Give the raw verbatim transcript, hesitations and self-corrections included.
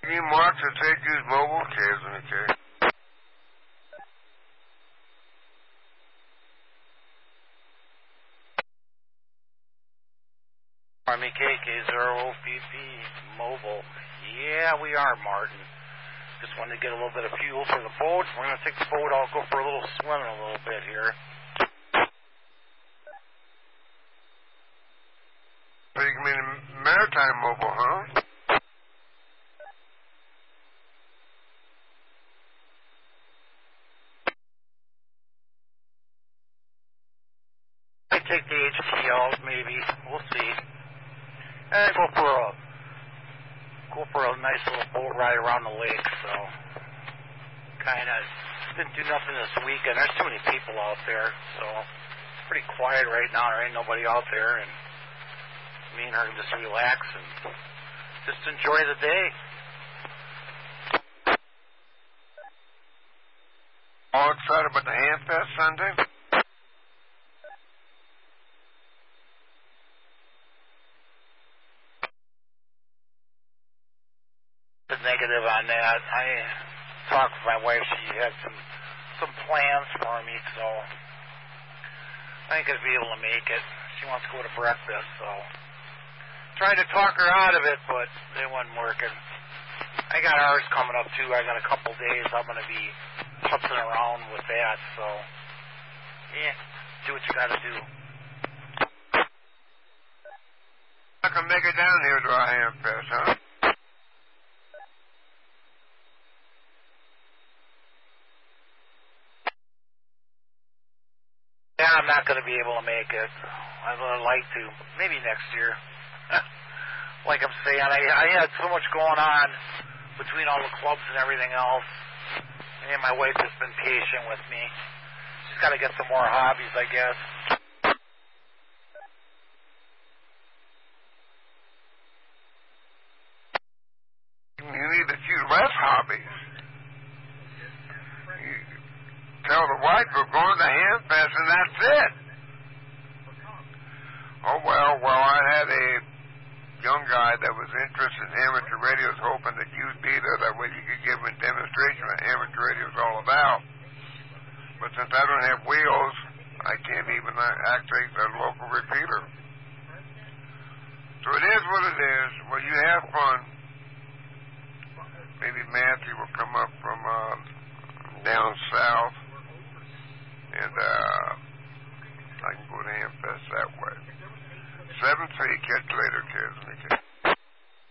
You mark to take these mobile kids in the case. Army K K zero O P P mobile. Yeah, we are, Martin. Just wanted to get a little bit of fuel for the boat. We're going to take the boat out, go for a little swim in a little bit here. So you can mean maritime mobile, huh? I take the H T out, maybe. We'll see. And go for a go for a nice little boat ride around the lake. So, kind of didn't do nothing this weekend. There's too many people out there, so it's pretty quiet right now. There ain't nobody out there, and me and her can just relax and just enjoy the day. All excited about the Hamfest Sunday? Negative on that. I talked with my wife. She had some some plans for me, so I think I'd be able to make it. She wants to go to breakfast, so tried to talk her out of it, but it wasn't working. I got ours coming up too. I got a couple days. I'm going to be putzing around with that, so yeah, do what you got to do. I can make it down here to our Hamfest, huh? Yeah, I'm not going to be able to make it. I would like to. Maybe next year. Like I'm saying, I, I had so much going on between all the clubs and everything else. And my wife has been patient with me. She's got to get some more hobbies, I guess. You need a few less hobbies. You tell the wife we're going to Hamfest and that's it. Oh, well, well, I had a young guy that was interested in amateur radios, hoping that you'd be there. That way you could give him a demonstration of what amateur radio is all about. But since I don't have wheels, I can't even activate the local repeater. So it is what it is. Well, you have fun. Maybe Matthew will come up from uh, down south, and uh, I can go to Hamfest that way. seven three, catch you later, kids.